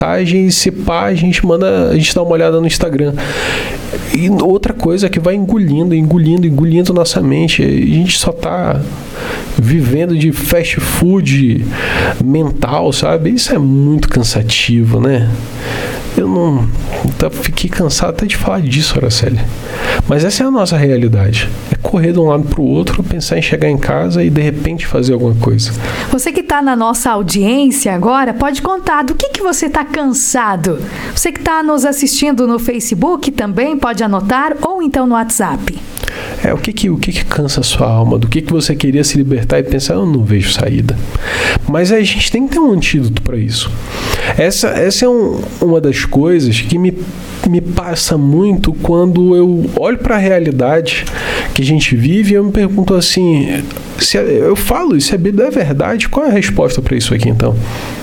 e se pá, a gente dá uma olhada no Instagram. E outra coisa que vai engolindo nossa mente. A gente só tá vivendo de fast food mental, sabe? Isso é muito cansativo, né? Fiquei cansado até de falar disso, Araceli. Mas essa é a nossa realidade. É correr de um lado para o outro, pensar em chegar em casa e de repente fazer alguma coisa. Você que está na nossa audiência agora, pode contar do que você está cansado. Você que está nos assistindo no Facebook também pode anotar, ou então no WhatsApp. O que cansa a sua alma? Do que você queria se libertar e pensar, eu não vejo saída. Mas a gente tem que ter um antídoto para isso. Essa é uma das coisas que me passa muito quando eu olho para a realidade que a gente vive e eu me pergunto assim, se a Bíblia é verdade, qual é a resposta para isso aqui então?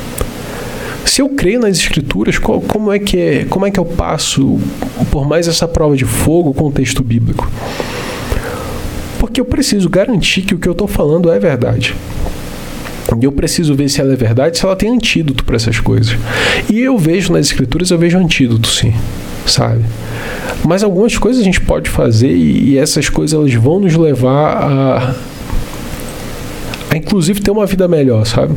Se eu creio nas Escrituras, como é que eu passo por mais essa prova de fogo com o texto bíblico? Porque eu preciso garantir que o que eu estou falando é verdade. E eu preciso ver se ela é verdade, se ela tem antídoto para essas coisas. E eu vejo nas Escrituras, eu vejo antídoto, sim, sabe? Mas algumas coisas a gente pode fazer e essas coisas elas vão nos levar a inclusive ter uma vida melhor, sabe?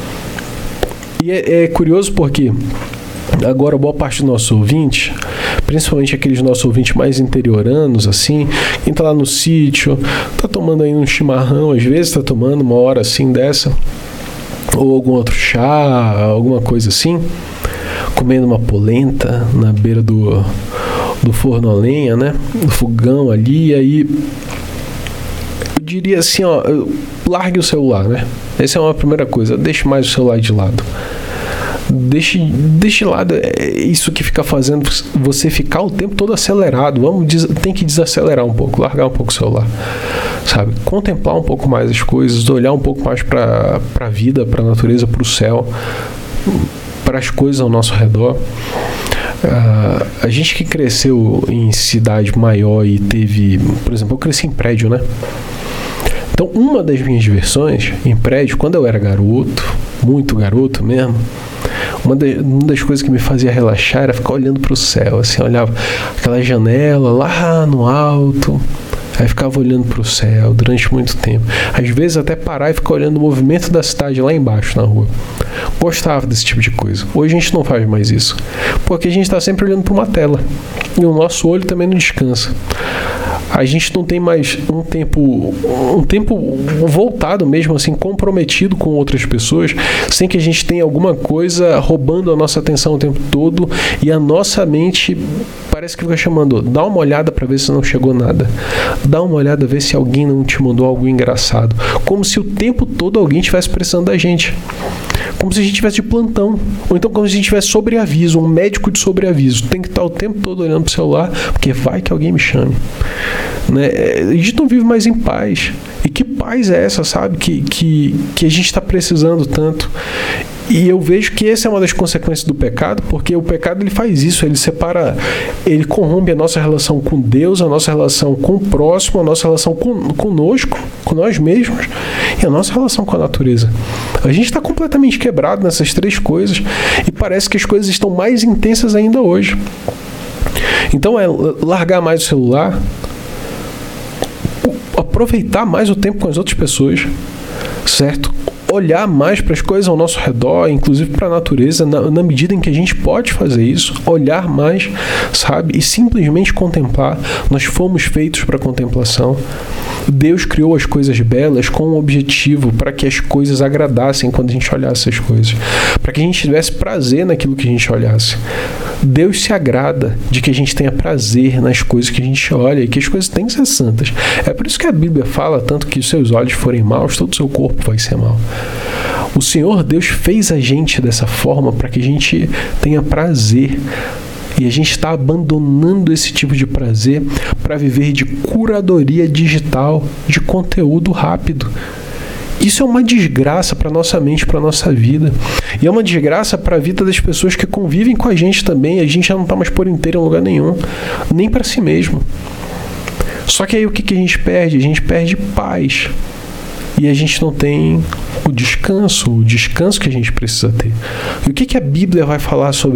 E é curioso porque agora boa parte dos nossos ouvintes, principalmente aqueles nossos ouvintes mais interioranos, assim, quem tá lá no sítio, tá tomando aí um chimarrão, às vezes tá tomando uma hora assim dessa, ou algum outro chá, alguma coisa assim, comendo uma polenta na beira do forno a lenha, né, do fogão ali, e aí eu diria assim, largue o celular, né, essa é uma primeira coisa, deixe mais o celular de lado. Deixe de lado isso que fica fazendo você ficar o tempo todo acelerado. Tem que desacelerar um pouco, largar um pouco o celular, sabe? Contemplar um pouco mais as coisas, olhar um pouco mais para a vida, para a natureza, para o céu, para as coisas ao nosso redor. A gente que cresceu em cidade maior e teve, por exemplo, eu cresci em prédio, né? Então, uma das minhas diversões em prédio, quando eu era garoto, muito garoto mesmo, uma das coisas que me fazia relaxar era ficar olhando para o céu, assim, olhava aquela janela lá no alto, aí ficava olhando para o céu durante muito tempo. Às vezes até parar e ficar olhando o movimento da cidade lá embaixo na rua. Gostava desse tipo de coisa. Hoje a gente não faz mais isso, porque a gente está sempre olhando para uma tela e o nosso olho também não descansa. A gente não tem mais um tempo voltado mesmo assim, comprometido com outras pessoas, sem que a gente tenha alguma coisa roubando a nossa atenção o tempo todo e a nossa mente parece que fica chamando, dá uma olhada para ver se não chegou nada, dá uma olhada, ver se alguém não te mandou algo engraçado, como se o tempo todo alguém estivesse precisando da gente, como se a gente estivesse de plantão, ou então como se a gente tivesse sobreaviso, um médico de sobreaviso, tem que estar o tempo todo olhando pro celular, porque vai que alguém me chame, né? A gente não vive mais em paz, e que paz é essa, sabe, que a gente está precisando tanto. E eu vejo que essa é uma das consequências do pecado, porque o pecado ele faz isso, ele separa, ele corrompe a nossa relação com Deus, a nossa relação com o próximo, a nossa relação conosco, com nós mesmos e a nossa relação com a natureza. A gente está completamente quebrado nessas três coisas e parece que as coisas estão mais intensas ainda hoje. Então é largar mais o celular, aproveitar mais o tempo com as outras pessoas, certo? Olhar mais para as coisas ao nosso redor, inclusive para a natureza, na medida em que a gente pode fazer isso, olhar mais, sabe? E simplesmente contemplar. Nós fomos feitos para contemplação. Deus criou as coisas belas com um objetivo para que as coisas agradassem quando a gente olhasse as coisas, para que a gente tivesse prazer naquilo que a gente olhasse. Deus se agrada de que a gente tenha prazer nas coisas que a gente olha e que as coisas têm que ser santas. É por isso que a Bíblia fala tanto que os seus olhos forem maus, todo o seu corpo vai ser mau. O Senhor Deus fez a gente dessa forma para que a gente tenha prazer. E a gente está abandonando esse tipo de prazer para viver de curadoria digital, de conteúdo rápido. Isso é uma desgraça para a nossa mente, para a nossa vida. E é uma desgraça para a vida das pessoas que convivem com a gente também. A gente já não está mais por inteiro em lugar nenhum, nem para si mesmo. Só que aí o que a gente perde? A gente perde paz. e a gente não tem o descanso que a gente precisa ter. E o que a Bíblia vai falar sobre